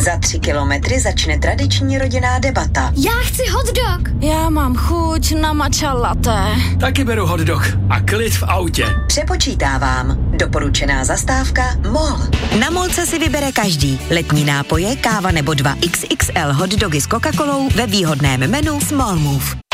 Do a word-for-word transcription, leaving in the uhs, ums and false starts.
Za tři kilometry začne tradiční rodinná debata. Já chci hot dog. Já mám chuť na matcha latte. Taky beru hot dog a klid v autě. Přepočítávám. Doporučená zastávka MOL. Na Molce si vybere každý. Letní nápoje, káva nebo dva iks iks el hot dogy s Coca-Colou ve výhodném menu Small Move.